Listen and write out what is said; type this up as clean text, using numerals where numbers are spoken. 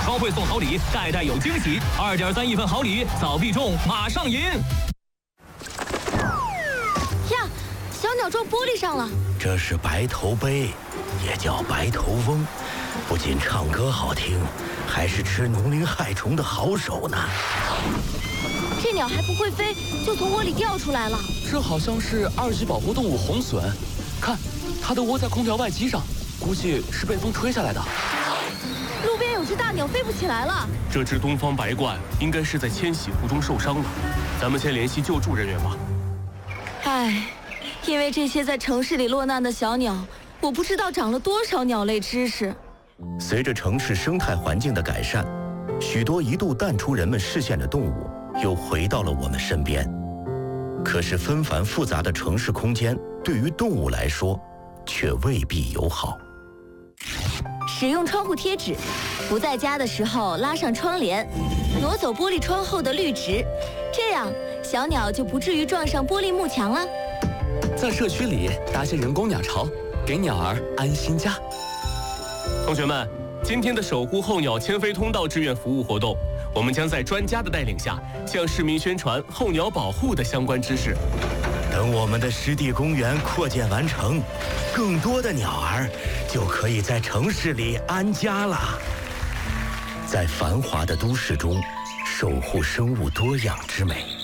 双汇送好礼，代代有惊喜，2.3亿份好礼，早必中，马上赢！ 呀，小鸟撞玻璃上了。 这是白头鹎，也叫白头翁，不仅唱歌好听，还是吃农灵害虫的好手呢。 这鸟还不会飞，就从窝里掉出来了。 这好像是2级保护动物红隼，看，它的窝在空调外机上，估计是被风吹下来的。 路边有只大鸟飞不起来了。 这只东方白鹳应该是在迁徙途中受伤了，咱们先联系救助人员吧。 唉，因为这些在城市里落难的小鸟，我不知道长了多少鸟类知识。 随着城市生态环境的改善，许多一度淡出人们视线的动物又回到了我们身边。可是纷繁复杂的城市空间对于动物来说却未必友好。 使用窗户贴纸，不在家的时候拉上窗帘，挪走玻璃窗后的绿植，这样小鸟就不至于撞上玻璃幕墙了。 在社区里搭些人工鸟巢，给鸟儿安心家。 同学们，今天的守护候鸟迁飞通道志愿服务活动，我们将在专家的带领下，向市民宣传候鸟保护的相关知识。 等我们的湿地公园扩建完成，更多的鸟儿就可以在城市里安家了。在繁华的都市中，守护生物多样之美。